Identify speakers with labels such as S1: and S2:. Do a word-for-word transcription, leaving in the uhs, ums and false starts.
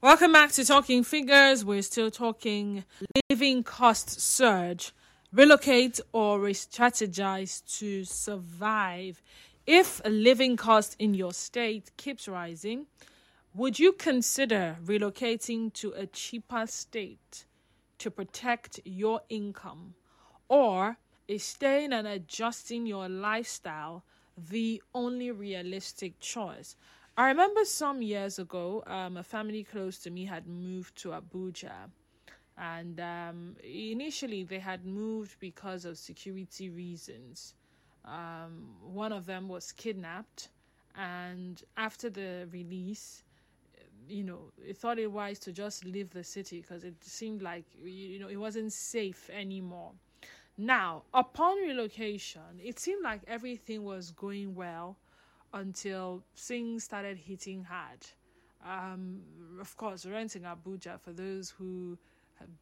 S1: Welcome back to Talking Figures. We're still talking living cost surge. Relocate or re-strategize to survive. If a living cost in your state keeps rising, would you consider relocating to a cheaper state to protect your income? Or is staying and adjusting your lifestyle the only realistic choice? I remember some years ago, um, a family close to me had moved to Abuja. And um, initially, they had moved because of security reasons. Um, one of them was kidnapped. And after the release, you know, it thought it wise to just leave the city because it seemed like, you know, it wasn't safe anymore. Now, upon relocation, it seemed like everything was going well until things started hitting hard. Um, of course, renting Abuja, for those who